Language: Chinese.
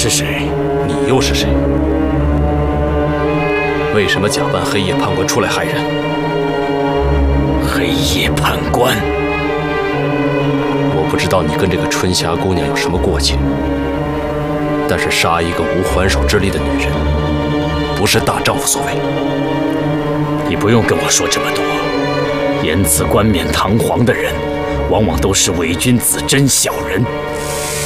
是谁？ 你又是谁？为什么假扮黑夜判官出来害人？ 黑夜判官， 我不知道你跟这个春霞姑娘有什么过节，但是杀一个无还手之力的女人，不是大丈夫所为。 你不用跟我说这么多。言辞冠冕堂皇的人，往往都是伪君子、真小人。